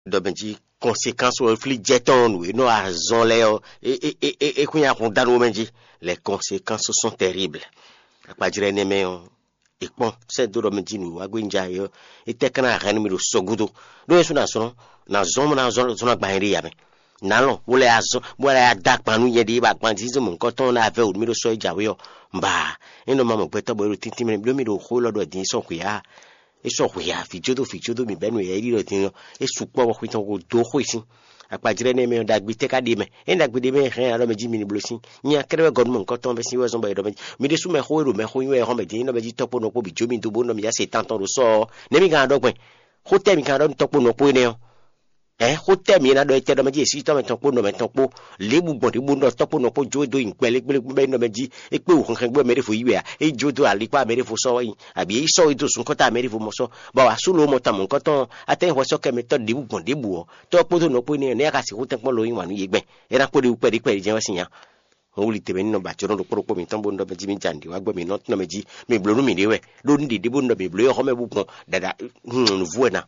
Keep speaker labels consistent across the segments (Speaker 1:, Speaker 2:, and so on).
Speaker 1: dobenji conséquences au fli jeton nous argent et qu'on y a condamné menji les conséquences sont terribles pas dire neme et bon c'est do dobenji nous agwinja yo et tekana ran mi do sogudo do so na zona gbairi ya me nalon wole azo wole adak panu ye di ba pan tizo mon koton na ave o mi do so jawe yo mba eno mama gbeto bo tintin mi do ho lodo din so kuya eso kuya fijodo mi benu ye ri lo tin e supo wo kwitan ko do ho isin apajire ne me dagbi te ka de me en dagbi de me ren alo me ji mini blosin ni akere god mon koton be si wo zon ba do mi de su me ho ro me ho yin e ho me de no be ji topo no ko bi jomi do bo no mi ya se tanton do so ne mi ga do gben ho te mi kan do topo no po ne o hotel mi na do ete do meji si to me tonpo no me tonpo lebu gbon de bu no topo no po jo do inpele gbele no meji e pe o kan gbo mere fo yiwe a e jo do alipa mere fo so yin abi e so ido sun kota mere fo mo so ba wa su lo mo ta mo nkan ton aten ho so ke me to lebu gbon de bu o to po to no po ni ka si ho ten pon lo yin wa ni yegben e na po de pe je wa sin yan o li tebe ni no ba choro do po mi ton bo ndo meji mi jandi wa gbo mi not no meji mi blonu mi dewe do ndi de bu ndo mi blo yo ho me bu pon dada no vuena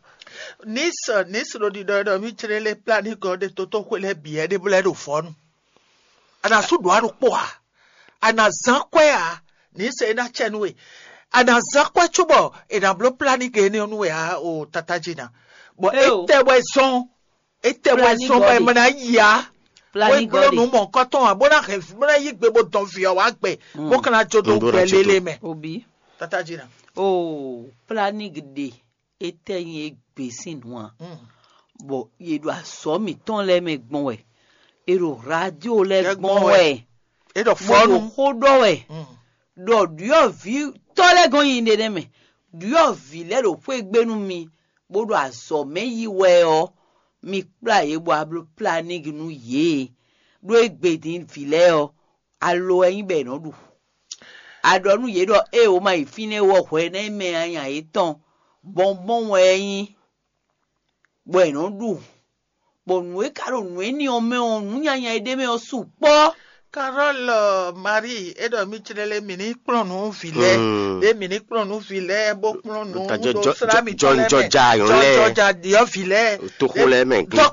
Speaker 2: Nis lo di do mi chere le plani ko de toto ko le bie de bule do fonu ana su do aro po a ana zankwe a ni se na chenwe ana zankwe chubo e na blo plani ke ni onu a o tatajina bo ete we son ba mana ya we blo no mo koton a bona yi gbe bo don fi o wa gbe mo kana jodo gbe lele me
Speaker 3: obi
Speaker 2: tatajina
Speaker 3: plani gde ete yin besin wa bo ye do aso mi ton le me gbon we ero radio le gbon we
Speaker 2: e do fonu
Speaker 3: ho do we do dio vi to le gon yin de me dio vi le ro pe gbenu mi bo do aso me yi we o mi pla ye bo ablo planning nu ye do egbedin vi le o alo yin be no du adonu ye do e o ma ifine wo hwe na me anya iton bonbon weyin bueno du bonwe karo nwe ni ome onu nyanya ede me osu po
Speaker 2: Carole Marie edo mi chelele mini plonu file de mini plonu file bo plonu do sra mi
Speaker 1: Joja
Speaker 2: dio file
Speaker 1: to kole men
Speaker 2: to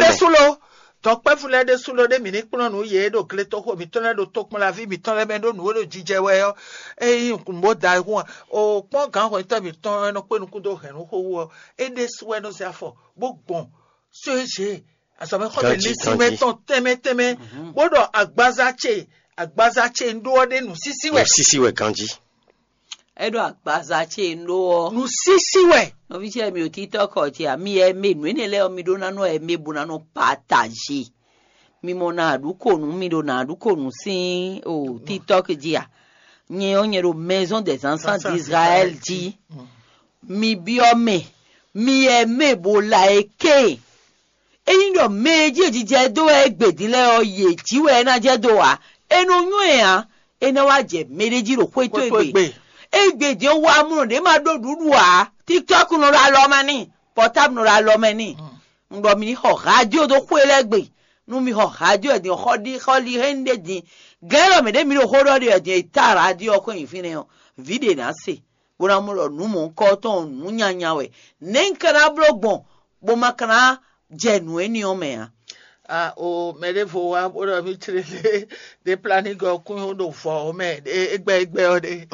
Speaker 2: pe fule de sulo de mini plonu ye do kle to ko mi tonle do to mo la vi mi tonle ben do nu do jije we yo mo da hu o pon kan ko ta mi ton no pe nu ku do hen ko wo e de suwe no se afo gbogbon se asome ko le si meton teme bodo agbazache ndo de nu sisiwe
Speaker 1: kanji
Speaker 3: edo agbazache ndo
Speaker 2: nu sisiwe
Speaker 3: no vi che mi o TikTok o ti ami e me nu ne le o mi do na no e me bu na no partage mi mo na aduko nu mi do na aduko nu sin o TikTok dia ni o nyero maison des enfants d'Israël dit mi biome mi e me bo la eke eyin do meje jije do egbedile oye tiwe na je do wa enu yun e han ena wa je mereji ro ko to egbedi o wa mu de ma do dudu wa TikTok no ra lo mani portable no ra lo mani ndo mi ho radio do ko elegbe nu mi ho radio e din kholi hende din gero me de mi ro ho radio de ta radio ko infine o video na se bona mu ro nu mo ko to nu nyanya we nenkara blogbon bo makana jenu eni ome
Speaker 2: o merefo wa o mi trele de planning go kun do fo me egbe o de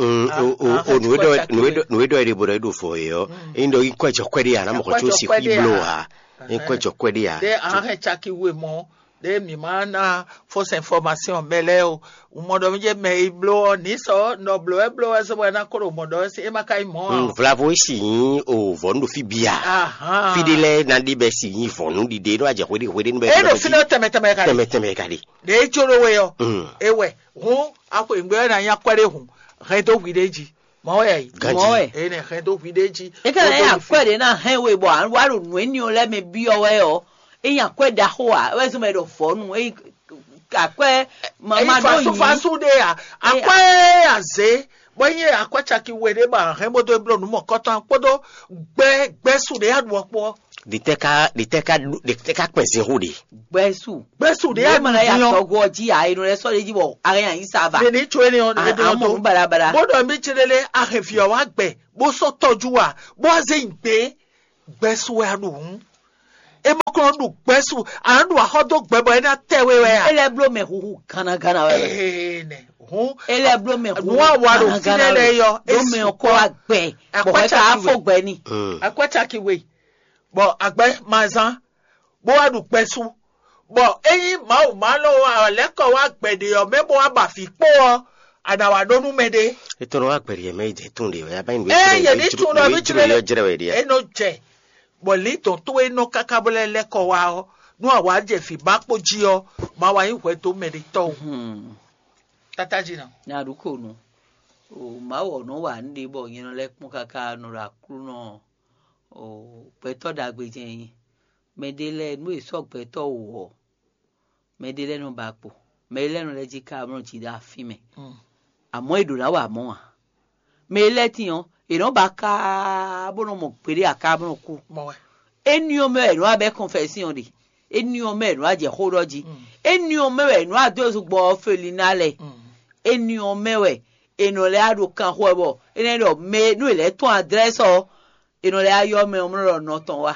Speaker 1: no do bo do fo yo indo ikwejo kwede ya na mo ko si blow ha ikwejo kwede ya
Speaker 2: de he chaki we mo de mi mana fausse information mele o modo mi je me blow ni so no blow so na ko modo se e makai mo
Speaker 1: vlavo isi o vondo fibia fidele na di be si fonu di de no aje kwede no be
Speaker 2: e do fino teme kali de choro we yo ewe hu akwa ngbe na ya kwere hu he do videji mo e ne he do videji
Speaker 3: e ka ya kwere na he we bo an waru nu eni o le me bi o we o eyan kweda ho a we so me do fonu e akwe mama do yin
Speaker 2: fasu de a akwe aze boye akwachaki we de ba he modo eblo nu mo kotan podo gbe su de adu po
Speaker 1: diteka kwesi hudi
Speaker 3: gbesu
Speaker 2: de adu
Speaker 3: mana ya togo ji a inu le so le jibo ayan yi sava
Speaker 2: de ni tweni on de
Speaker 3: do barabara
Speaker 2: bodo mi chirele ahefio wa gbe bo so toju wa bo aze ngbe gbesu adu emokro du gbesu andu ahodo gbebo ena tewe we a
Speaker 3: ele blo me hu kana kana we
Speaker 2: ne hu
Speaker 3: ele blo me hu
Speaker 2: nwa waro finele yo
Speaker 3: do me ko agbe bo ka afogbe ni
Speaker 2: akwata ki we bo agbe mazan bo adu gbesu bo eyin ma lo leko wa gbede yo mebo wa ba fi po adawa donu mede
Speaker 1: etono wa gbere me je tunde we abayin
Speaker 2: ye ni tun do bi
Speaker 1: yo jere we dia
Speaker 2: eno je bo li to to eno kakabole leko wa o nu awa je fi ba po ji o ma wa yin we to mede to tata jina
Speaker 3: na ruko nu o ma wo no wa ndi bo yin lekun kaka nu ra kru no o pe to dagbe je yin medele nu iso pe to wo medele nu ba po medele nu le ji ka mo ti da fi me àmọ́ ìdòlá wà mọ́ wa mele tiyan ìran bá ká bọ́nà mọ̀ péré àká bọ́nà kú ẹni ọmọ ẹ̀rọ abẹ́ confession de ẹni ọmọ ẹ̀rọ àjẹ́ kórọ́jì ẹni ọmọ ẹ̀rọ àdóòsùgbọ́ fèlì nálẹ̀ ẹni ọmọ ẹ̀ ìnọ̀lẹ́ àdó kan kó ẹ̀bọ̀ ẹni ẹ̀rọ mẹ́nu ilẹ̀ tún àdírẹ́sọ̀ ìnọ̀lẹ́ ayọ́ ọmọ rẹ̀ ọ̀nà tán wa.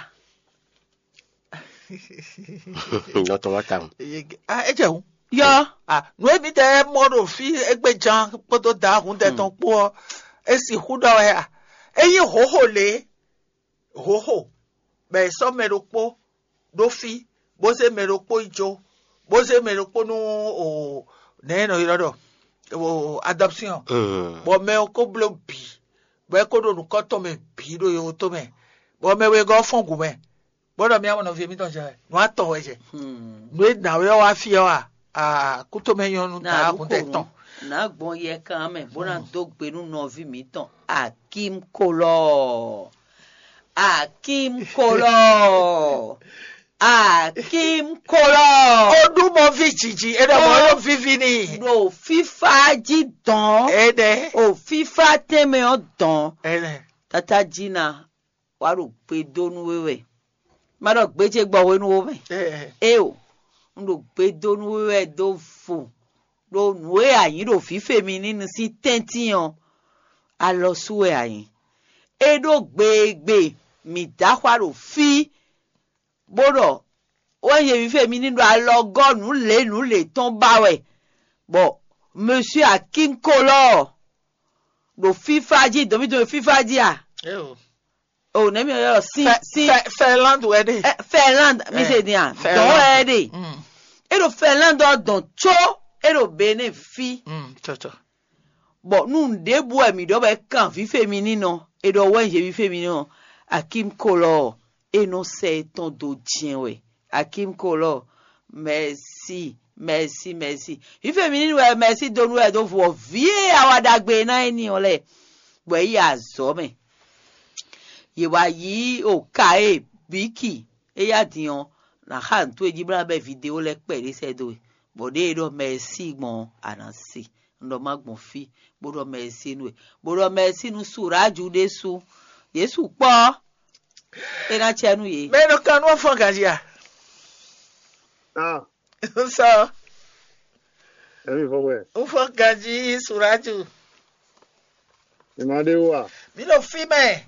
Speaker 1: ọ̀nà tán wa táwọn.
Speaker 2: ẹ jẹun.
Speaker 3: Yo,
Speaker 2: no ebi te modo fi egbejan poto da hun de ton po esi hudo ya. Eyin hoho le hoho. Be so meropo do fi bo se meropo ijo. Bo se meropo no o ne no irodo. O adoption. Bo me o ko blo bi. Bo ko do ko to me bi do yo to me. Bo me we go fongu me. Bo do mi amon of mi ton je. No ato we je. No na we wa fi wa. Kuto menyonu ta kunteton
Speaker 3: na gbon ye kan me bona do gbenu no vi mi tan Akim Kolo
Speaker 2: odun mo fi jiji e do mo lo fifi ni
Speaker 3: no fifa ji don
Speaker 2: ede
Speaker 3: o fifa teme o don
Speaker 2: ede
Speaker 3: tata jina waru pe donu wewe ma do gbeje gbo wenu wo me o ndo pe donu wewe do fo do nuwe ayin do fife mi nínú si tentian a lọ suwe ayin edo gbegbe mi dakwaro fi bodo wọ́n yẹ fife mi nínú alogonu le ton bawe bo monsieur Akim Kolo do fifa ji do mi do fifa ji a o nemi yo si
Speaker 2: Finland wedding
Speaker 3: Finland mi se dia don wedding edo Finland don cho edo bene fi
Speaker 2: cho
Speaker 3: bo nu ndebu emi do be kan fife mi nínú edo wọ́n yẹ fife mi nínú Akim Kolo eno se ton do jinwe Akim Kolo merci fife mi nínú merci donu e do vo vie awadagbe na eni ole bo yi azo me ye wa yi o kae biki e ya dion na han to ejibra be video le pere se do bo de do merci gbon anasi ndo magbon fi bo do merci nu suraju de su Yesu po e na chenu ye
Speaker 2: me no kan wo fon gajia so
Speaker 4: Emi fowe
Speaker 2: o fon gaji suraju
Speaker 4: imade wa
Speaker 2: mi no fi me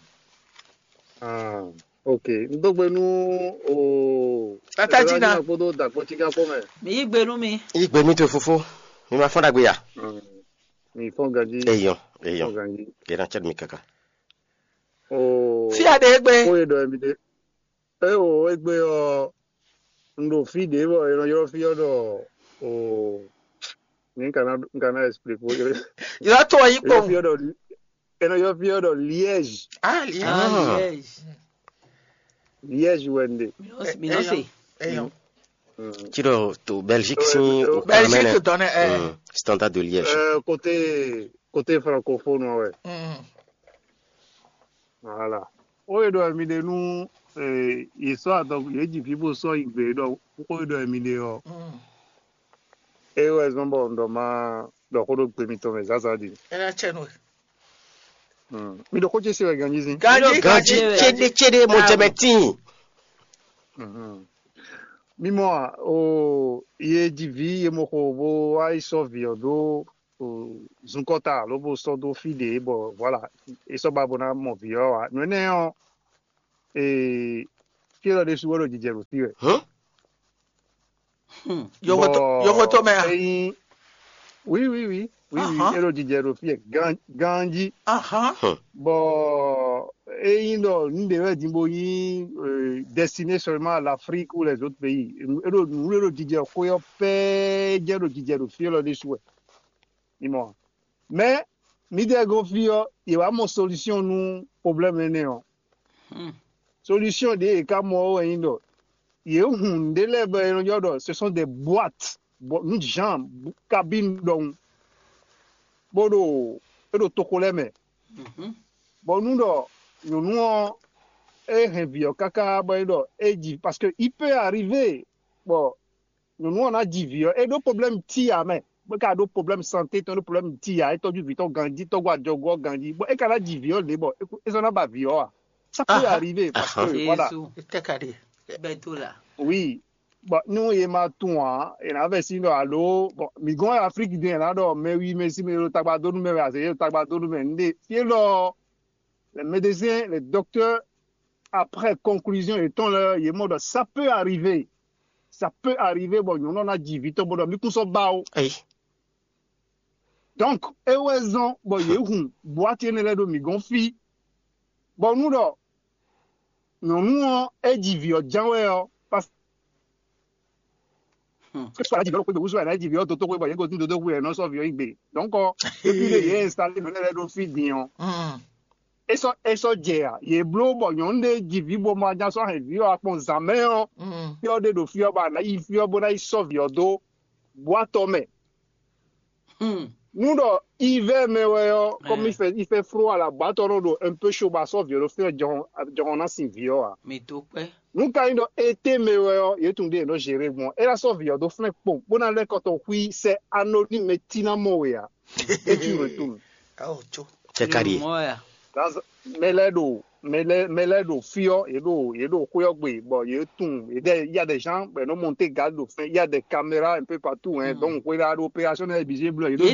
Speaker 4: okay ndogbenu o
Speaker 2: tata jina
Speaker 4: podo da potiga pome
Speaker 3: mi igbenu mi
Speaker 1: igbe mi to fufu mi ma fonda gbe ya
Speaker 4: mi fon gaji
Speaker 1: eyan ke na chat mi kaka
Speaker 2: fi ade egbe
Speaker 4: o edo emide o egbe o ndo fi de bo yo fi odo o ni kana explain ko
Speaker 2: yo to yi po
Speaker 4: yo fi odo Liège Liège wende
Speaker 3: mi no se
Speaker 1: Kiro to Belgique si
Speaker 2: Belgique donne
Speaker 1: standard de Liège
Speaker 4: côté francophone ouais voilà o edo emide nu iso atok yeji people so igbe do o edo emide o was number ndo ma do ko do pe mi to me zaza di
Speaker 2: era chenu
Speaker 4: mi do ko je se organize
Speaker 2: gaji
Speaker 1: chede mo jemetin
Speaker 4: mi mo o ye divi ye mo ko bo ai so viodo zunkota lo bo so do fide bo voilà e so ba bona mo vio wa no ne o fiel de suero di jero fiel.
Speaker 2: Yogoto me.
Speaker 4: Oui, ero di jero fiel. Ganji. Bon, et nous devons destiner seulement à l'Afrique ou les autres pays. Nous disons quoi paix, nous fiel de souhait. Mais mi de go fio, il y a mon solution nous problème néon. Solution de ka mo indo. Il ce sont des boîtes, nous jambes, cabine donc. Bodo, edo tokoleme. Bon nous vieux kaka parce que il peut arriver bon nous on a dit vieux et d'autres problèmes tia mais d'autres problèmes santé d'autres problèmes tia et du viton gandi to gwa jogo gandi bon et kana dit vieux bon et ça n'a pas vieux ça peut arriver parce que voilà oui bon nous y ma toi et avait sinon allo bon mi gon Afrique bien là mais oui mais si me tabado nous mais c'est tabado nous mais les médecins, les docteurs, après conclusion, étant là, il est mort. Ça peut arriver. Bon, nous on a dit vite, bon, nous sommes bao. Donc, heureusement, bon, il y a une boîte de migonfi. Bon, nous on est dit vieux, parce que soit la dit vous soit la dit vieux, tout le monde continue de jouer, non, sauf vieux, donc, depuis il est installé, nous on est bien. Eso jea ye blo bo yonde jivi bo ma ja so he vi o apon zame o fio de do fio ba na I fio bo na I so vi odo boato me nous do hiver me we o comme il fait froid à la boato do un peu chaud ba so vi o fio jon na si vi o a
Speaker 3: me to pe
Speaker 4: nous ka indo été me we o ye tunde no gérer bon et la so vi o do fne pon bona le koto hui c'est anonyme tina mo we a et tu retournes
Speaker 1: c'est carré
Speaker 4: Meledo fio yedo koyogbe bon il y a des gens ben non monter garde au fin il y a des caméras un peu partout hein donc regarde opérationnel visible il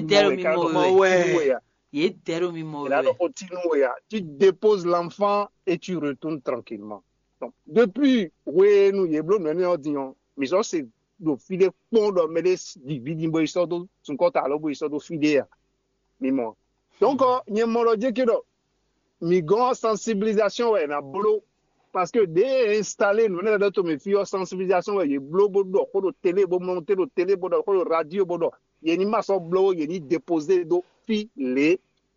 Speaker 4: tu déposes l'enfant et tu retournes tranquillement donc depuis oui nous yeblo nous disons mais ça c'est do filer pont de mais dividi boy so do son compte alors boy so do filer mimo donc il me dit que mi grand sensibilisation ouais na bolo parce que dès installer nous on a d'autres mes filles sensibilisation ouais blo bodo ko télé bo monter do télé bodo ko radio bodo yeni maso blo yeni déposer do filé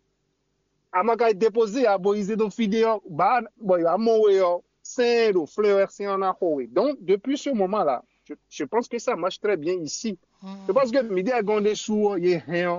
Speaker 4: amaka déposer à boiser do vidéo ba boy amon yo c'est do fleur c'est en a donc depuis ce moment là je pense que ça marche très bien ici je pense que midi à gonde sou yé rien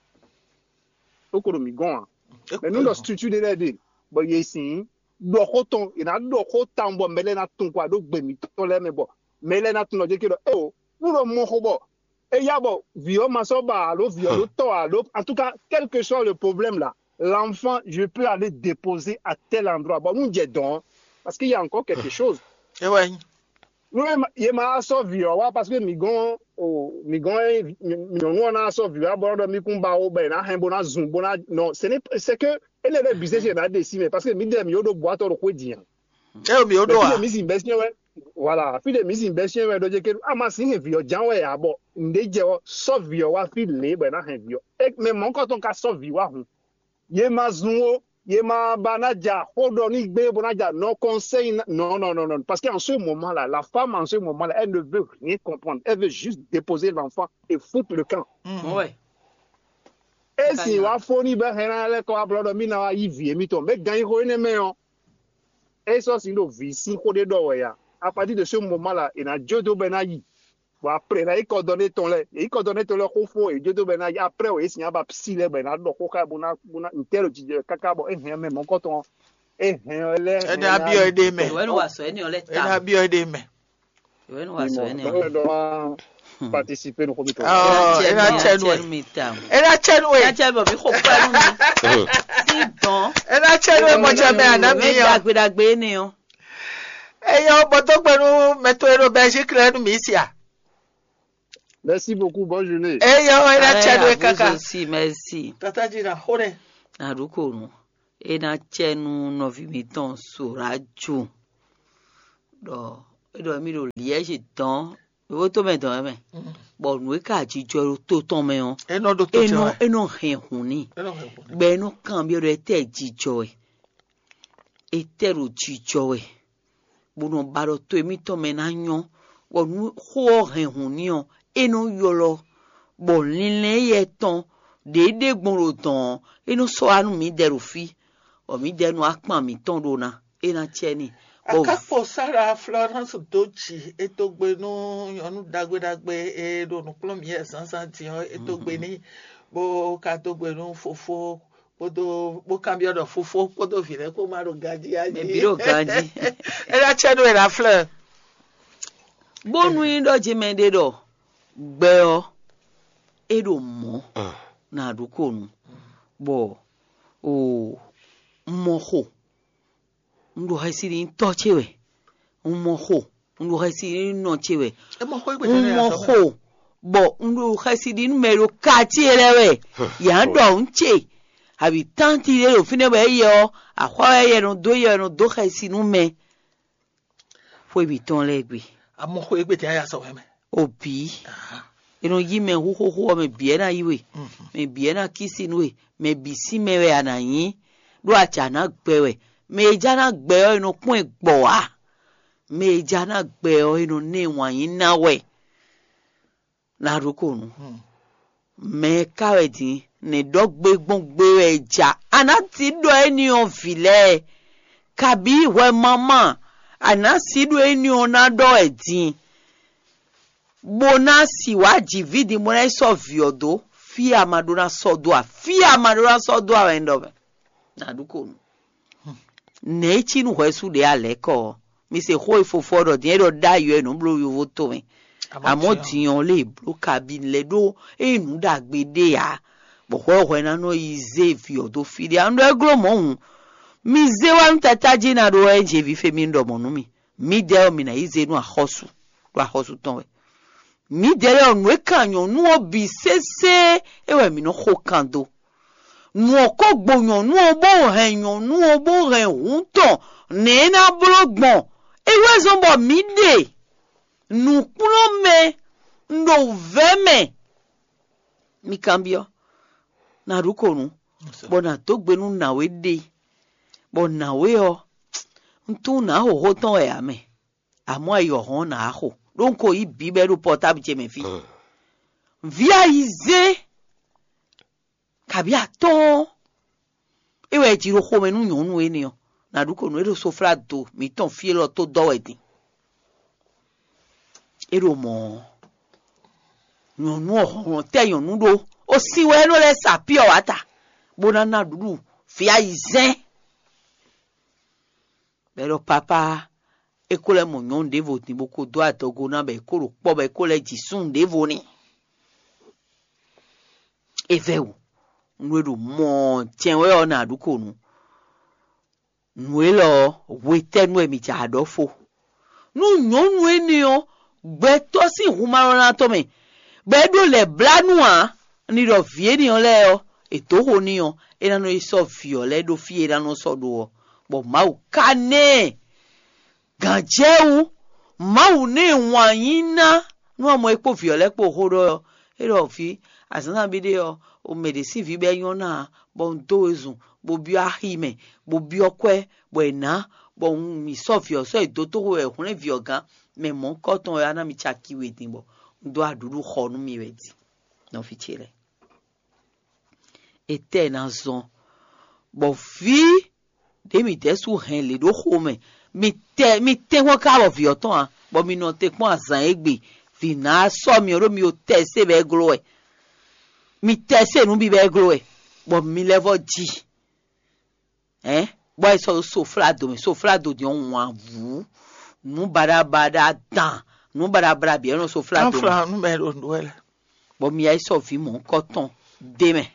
Speaker 4: au ko mi gon mais nous la structure de l'aide bon ici dokoton ina dokotan bon mele na tun kwa do gbemi to le me bo mele na tun lo je ke do nous le mo bo et ya bo vio maso ba lo vio lo to alo en tout cas quel que soit le problème là l'enfant je peux aller déposer à tel endroit bon nous dit donc parce qu'il y a encore quelque chose
Speaker 2: et ouais
Speaker 4: nous y ma so vio wa parce que migon nous on a so vio bon do mi kumba o be na hen bona zoom bona non c'est que elle est business na décimé parce que midem yodo boîte o ko dian
Speaker 2: mi yodo a
Speaker 4: voilà fi de mise investion we do je ke ama sin vio jan we abo nde je so vio wa fi le be na hen vio e me mon ko ton ka so vio wa hu ye ma zoom ye ma banaja hodoni gbe bonaja non conseil non parce qu'en ce moment là la femme en ce moment là elle ne veut rien comprendre elle veut juste déposer l'enfant et foutre le camp
Speaker 3: ouais
Speaker 4: et si wa foni be henale ko abrodo mi na wa yivi mi to me gan ko ne me on et ça c'est no visi ko de do ya à partir de ce moment là il a jodo benayi bon après là il coordonner ton ko fo et jodo benayi après o esi aba psile bena do ko ka bona intero ji kaka bo ehun me mon koton ehun ele
Speaker 2: ene abio ede me
Speaker 3: we no waso ene ole ta
Speaker 2: ene abio ede me
Speaker 3: we no waso ene
Speaker 4: participer no comité
Speaker 2: ena chenu bo bi ko pa nu
Speaker 3: si don
Speaker 2: ena chenu mo je me ana mi yo
Speaker 3: dagbe ni o
Speaker 2: eyo bo to gbenu meto ero be si klenu mi sia.
Speaker 4: Merci beaucoup, bonne journée.
Speaker 2: Ena chenu kaka.
Speaker 3: Merci.
Speaker 2: Tata jina hore.
Speaker 3: Na ruko no. Ena chenu no vimiton so radio. do mi do liège temps wo to me don me bo nu ka jijo to ton me on
Speaker 2: eno do to
Speaker 3: eno hen huni be no kan bi re te jijo e te ro jijo e bo no baro to mi to me na yan wo nu ho hen huni on eno yolo bo linle ye ton dede gboro ton eno so anu mi deru fi o mi denu apan mi ton do na ena cheni
Speaker 2: akapo Sarah Florence Dochi etogbe no yonu dagbe e do no plom ye sansanti etogbe ni bo ka togbe no fofo bo cambio do fofo do vire ko maro gaji aji
Speaker 3: me biro gaji
Speaker 2: ena chenu era fleur
Speaker 3: bonu indo jimende do gbe o edo mo na adukonu bo o moho ndo haisiri to chewe moho ndo haisiri no chewe moho bo ndo haisiri numero katielewe ya ndo nche habi tanti le o fine be yo akwa ye no do haisiri nume fo biton legbe
Speaker 2: amoho egbe ti aya so me
Speaker 3: obi ino yi me ho me biena yiwe me biena kisinwe me bisi mewe anayin do achana gbewe me jana gbeyo ino pon egbo wa me jana gbeyo ino ne wanyin nawe na rukonu me kawedi ne dogbe gbongbe eja anati do eni on vile kabi we mama anasi do eni ona do edin bona siwaji vidi mona so viodo fi amadona sodo a endobe na dukonu nechi nu hwesu de aleko mi se ho ifoforo de do da yo enu blo yo voto me amotiyan le blo cabine le do enu dagbede ya bo ho na no ize viodo fi de ando eglo mo mi ze wa ntataji na do enje vi femi ndo mo nu mi de o mi na ize nu ahosu ton we mi dere onwe kanyo nu obi sese ewe mi no hokando nu okogbo yan nu obo henyan nu obo ren hunton ne na blogbon ewe zombo mi de nu kuno me ndo veme mi cambio na rukonu bona to gbenu na we de bona we o ntu na ho ton e ame amo ayo hon na ho donc il biberu portable chez mes filles via ize kabia ton ewe ti ro ho menu nyonu eni o na duko no ero sofra do mi ton fie lo to do edin ero mo nyonu o te nyonu do o si we no le sapi o wata bona na dudu via ize pero papa ekole mo nyon devo ni boko do atogo na be koro po be kole jisun devo ni eveu nweru mo tienwe ona aduko nu nwelo wetenu emi ja adofo nu nyonu eni o gbe to si humaro na to me be do le blanu a ni ro vie ni ole o eto ho ni o era no iso fio le do fie era no so do bo mau kane ganjeu mau ne wanyina no mo epo viole po horo ero fi asana bideo o medicine vi be yona bon dozu bo bi ahime bo bi okwe bo na bo mi sofio so edoto e hun vi ogan me mo koton ya na mi chaki wetin bo ndo aduru khonu mi wedi no fi chile ete na zon bo fi de mi desu hen le do home mi te won ka lo vi oton a bo mi no te pon azan egbe fi na so mi oro mi o te se be glo e mi te se nu bi be glo e bo mi level ji boy so flado di on wa vu nu barabada dan nu barabara bi no so flado
Speaker 2: nu be do ndwele
Speaker 3: bo mi ai so fi mon coton de me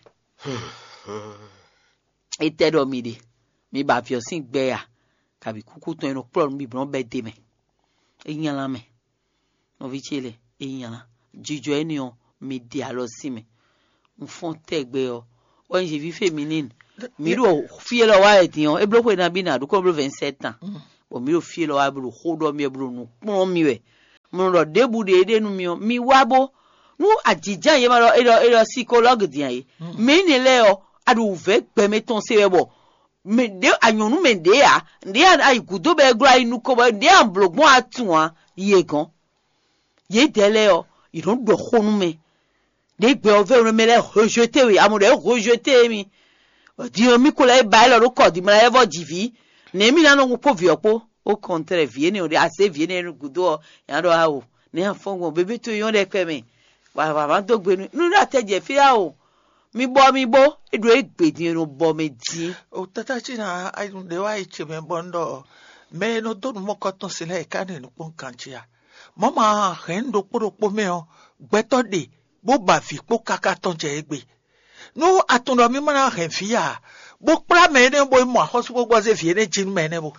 Speaker 3: ete do mi de mi ba fi osin gbe ya kabi kuku ton eno pro mi bron be de me eyan la me no vi chile eyan la jijo eni o mi di alo si me nfon tegbe o o nje vi féminine mi ro fi lo wa etiyan e bloque na bi na du ko 27 ans bo mi o fi lo abru hodo mi ebru nu pon mi we mo ro debu de nu mi wabo nu ajijan ye ma lo e psychologue dian ye me ni le o adu ve pe me ton se bo me de anyonu me de a de ai gudo be gra inu ko be de amblogbon atun ye gan ye dele o i don do khonu me de gbe o ve me le rejeter oui amore rejeter mi di mi ko le ba lo ko di me evo divi ne mi na no po vi opo au contraire viene o de assez viene no gudo ya do ha o ne afongo bebe to yon de pe me wa do gbe nu na teje fi a o mi bo edo egbe di no bo me di
Speaker 2: o tata china ai un de wa iche me bondo me no do mo ko ton sile ka ne no pon kanchia mama hendo poro me o gbeto de bo ba fi po kaka ton je egbe no atondo mi mana hen fi ya bo pra me ne bo mo ho so bo se fi ne jin me ne bo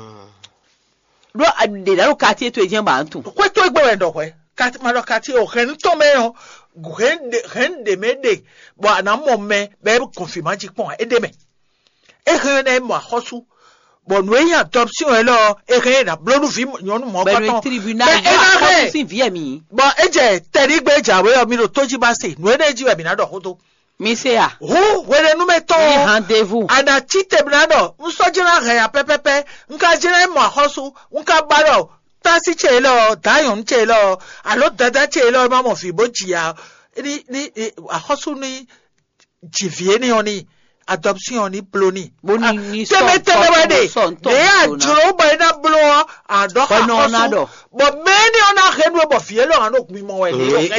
Speaker 3: do de da ka ti to ejen ba ntun
Speaker 2: ko to egbe we ndo ko kat ma do ka ti o hen to me o rende mede bo na momme be confirma ji pon edeme e rene mo hosu bo no e adoption e lo e rene na blonu fi nyonu mo ko ton
Speaker 3: tribunal e sin vie mi
Speaker 2: bo eje teri gbe jawe o mi lo toji ba se no e ji we bi na do hoto
Speaker 3: mi se ya
Speaker 2: ho wele nu me to
Speaker 3: rendez-vous
Speaker 2: ana tite brado nso jira re ya pepepe nka jira mo hosu nka baro tasi chelo dayon chelo alo dada chelo ma mo fi bojia ni ahosu ni jivieni oni adoption ni ploni
Speaker 3: boni ni so
Speaker 2: de ya juro ba na blo ado ahosu bo meni ona henwe bo fielo anok mi mo we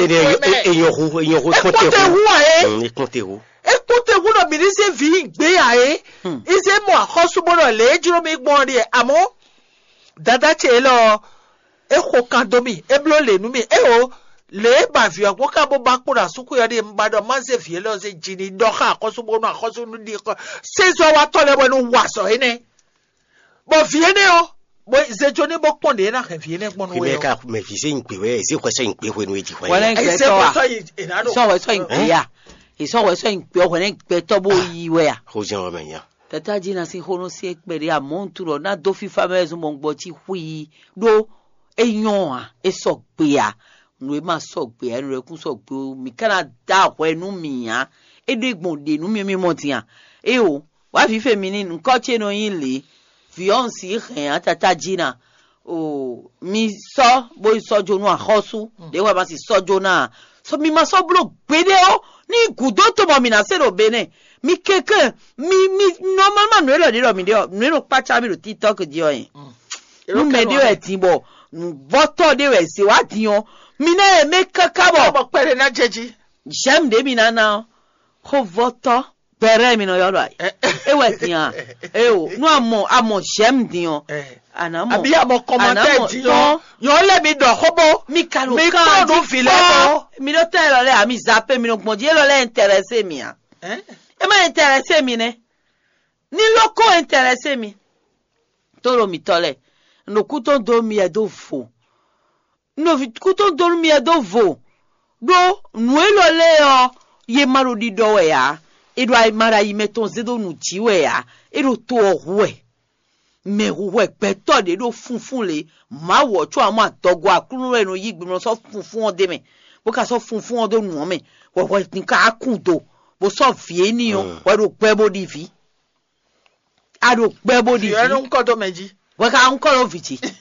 Speaker 1: eyo compte hu
Speaker 2: no bi se vi gbe ya ise mo ahosu bo le juro mi gbon ri amo dada chelo e ko kan domi e blo le nu mi o le ba fi agwo ka bo ba kura suku yo de mbado ma se fi lo se jini do ka akoso bo no akoso nu di ko se so wa to le bo nu waso ene bo fi ene o bo se joni bo pon de na fi ene pon we
Speaker 1: o ka me fi se npe we se ko se npe we no eji kwa
Speaker 3: wala npe
Speaker 2: se bo so yi enado
Speaker 3: so we so npe ya so we so npe o ne npe to bo yi we ya
Speaker 1: ho jan o menya
Speaker 3: tata jina si hono si ekpere a monturo na do fi famezo mo ngbo ti hui do eyan a eso gbe a no e ma so gbe enu re kun so gbe mi kana da ho enu mi ya edo igbonde nu mi mo ti an e o wa fi feminine nko che no yin le fiance ren tata jina o mi so bo so jo nu ahosu de wa ma si so jo na so mi ma so blo gbede o ni gudo to mo mi na se ro bene mi keke mi normalement no lo diro mi de no pa cha mi ro TikTok di o yin nu me de e tin bo voto de we se wa ti on mi na me kaka bo
Speaker 2: pere na jeji
Speaker 3: j'aime de mi na ho voto pere mi no yo lo ai e we ti an e o nu amo j'aime di on anamo
Speaker 2: abi amo commenter di on yo le mi do hobo
Speaker 3: mi kalo
Speaker 2: mi ko do file bo
Speaker 3: mi no te lo le ami zappe mi no mo di lo le interesse mi an e ma interesse mi ne ni loko interesse mi toro mi tole no kuto do mi e do fo no kuto do mi e do vo do nuelo le o ye maro di do we ya e do ai mara yi meton zedo nu ti we ya e do to we me we peto de do funfun le ma wo cho amo atogo akunu re no yi gbimo so funfun o de me bo ka so funfun o do nu me wo tin ka kun do bo so fi eniyan wo do pe bo di fi a do pe bo di fi
Speaker 2: yo no nko do meji
Speaker 3: wo ka nko lo fi ti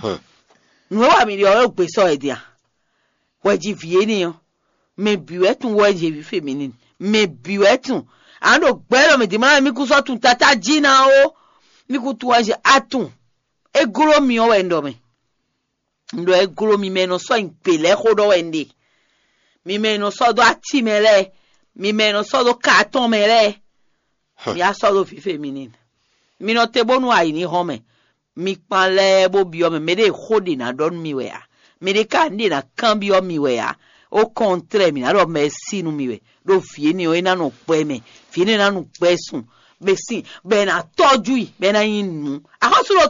Speaker 3: no wa mi o gbe so e dia wo ji fi eniyan me biwe tun wo je bi feminine me biwe tun an do gbe lo mi di ma mi ku so tun tata jina o mi ku tu aje atun e gro mi o we ndo me ndo e gro mi me no so npele ko do we ndi mi me no so do ati mele mi me no so do carton mele mi a so do fi feminine mi no te bonu ai ni home mi panle bo bi o me de khodi na don mi we ya me de ka ndi na kan bi o mi we ya au contraire mi na do me sinu mi we do fi ni o ina no pe me fi ni na no pe sun be si be na toju yi be na yin nu ahosuro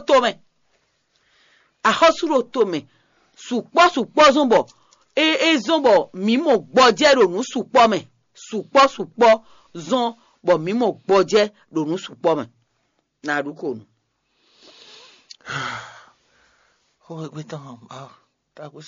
Speaker 3: to me supo zombo zombo mi mo gboje ronu supo me supo zon bo mi mo gboje ronu supo me na duko nu
Speaker 2: Ôi, quý tông, ta